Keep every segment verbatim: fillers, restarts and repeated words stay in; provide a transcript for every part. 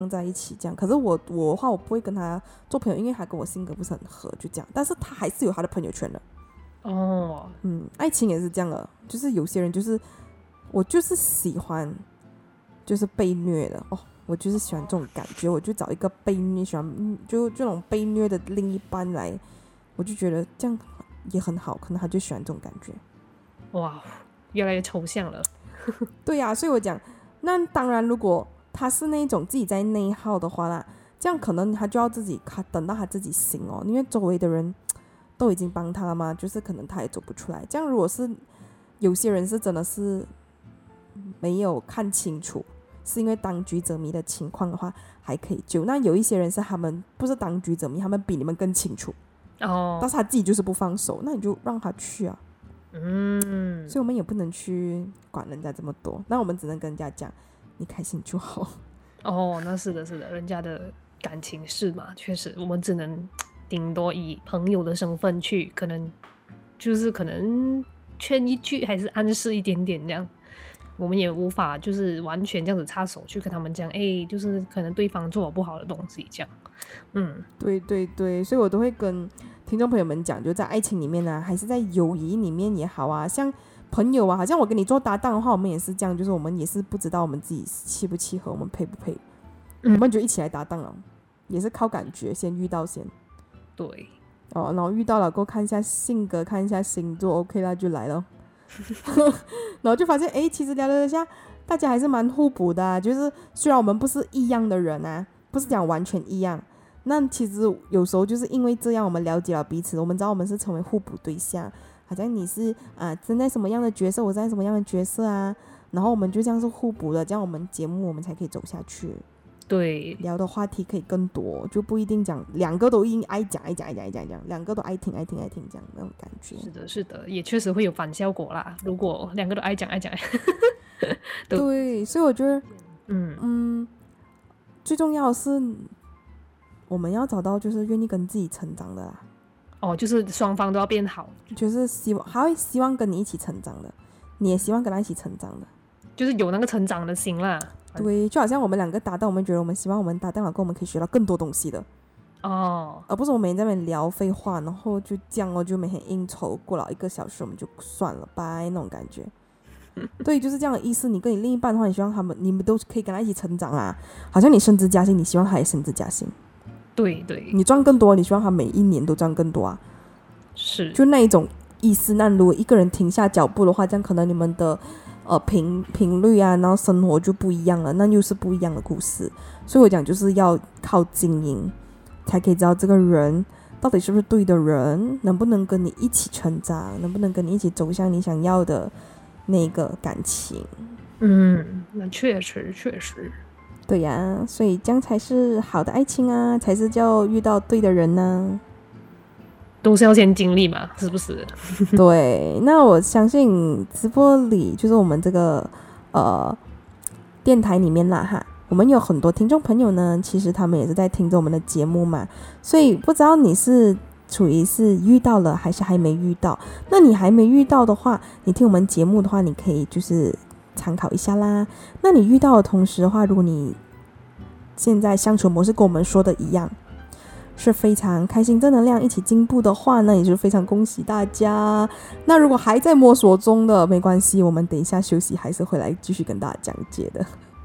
在一起这样。可是我我的话，我不会跟他做朋友，因为他跟我性格不是很合，就这样。但是他还是有他的朋友圈的。 哦， 嗯，爱情也是这样的，就是有些人就是我就是喜欢就是被虐的哦，我就是喜欢这种感觉，我就找一个被虐喜欢就这种被虐的另一半来，我就觉得这样也很好，可能他就喜欢这种感觉。 哇，越来越抽象了。 对呀、啊，所以我讲，那当然如果他是那种自己在内耗的话啦，这样可能他就要自己他等到他自己醒哦，因为周围的人都已经帮他了嘛，就是可能他也走不出来。这样如果是有些人是真的是没有看清楚，是因为当局者迷的情况的话还可以救。那有一些人是他们不是当局者迷，他们比你们更清楚哦， 但是他自己就是不放手，那你就让他去啊。 嗯， 所以我们也不能去管人家这么多，那我们只能跟人家讲你开心就好。 哦，那是的，是的，人家的感情事嘛，确实，我们只能顶多以朋友的身份去，可能就是可能劝一句，还是暗示一点点这样。我们也无法就是完全这样子插手去跟他们讲，哎、欸，就是可能对方做了不好的东西这样。嗯， 对对对，所以我都会跟听众朋友们讲，就在爱情里面啊，还是在友谊里面也好啊，像朋友啊，好像我跟你做搭档的话，我们也是这样，就是我们也是不知道我们自己契不契合，我们配不配，嗯、我们就一起来搭档了，也是靠感觉，先遇到先。 对。 哦，然后遇到了过后看一下性格，看一下星座 ，OK 啦就来了。然后就发现，哎，其实聊了一下，大家还是蛮互补的、啊，就是虽然我们不是一样的人啊，不是讲完全一样。那其实有时候就是因为这样，我们了解了彼此，我们知道我们是成为互补对象。好像你是啊，站在什么样的角色，我在什么样的角色啊，然后我们就这样是互补的，这样我们节目我们才可以走下去。 对， 聊的话题可以更多，就不一定讲两个都硬爱讲爱讲爱讲爱讲讲，两个都爱听爱听爱听这样那种感觉。 是的，是的，也确实会有反效果啦。如果两个都爱讲爱讲， 对，所以我觉得， 嗯嗯，最重要的是我们要找到就是愿意跟自己成长的啦。 哦，就是双方都要变好， 就是希望他会希望跟你一起成长的，你也希望跟他一起成长的， 就是有那个成长的心啦。 对，就好像我们两个搭档，我们觉得我们希望我们搭档了，跟我们可以学到更多东西的， 哦， 而不是我们每天在那边聊废话，然后就这样哦，就每天应酬过了一个小时，我们就算了，拜那种感觉。对，就是这样的意思。你跟你另一半的话，你希望他们你们都可以跟他一起成长啊，好像你升职加薪，你希望他也升职加薪。 对对， 你赚更多，你希望他每一年都赚更多啊， 是就那一种意思。那如果一个人停下脚步的话，这样可能你们的呃频频率啊，然后生活就不一样了，那又是不一样的故事。所以我讲就是要靠经营，才可以知道这个人到底是不是对的人，能不能跟你一起成长，能不能跟你一起走向你想要的那个感情。 嗯，那确实确实。 对呀、啊，所以这样才是好的爱情啊，才是叫遇到对的人呢、啊。 都是要先经历嘛，是不是？ 对，那我相信直播里就是我们这个呃电台里面啦哈，我们有很多听众朋友呢，其实他们也是在听着我们的节目嘛，所以不知道你是处于是遇到了还是还没遇到。那你还没遇到的话，你听我们节目的话，你可以就是参考一下啦。那你遇到的同时的话，如果你现在相处模式跟我们说的一样，是非常开心正能量一起进步的话，那也就非常恭喜大家。那如果还在摸索中的没关系，我们等一下休息还是会来继续跟大家讲解的。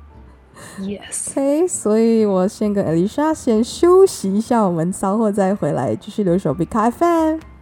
Yes， OK， 所以我先跟 Alicia 先休息一下，我们稍后再回来继续留守 Big F M。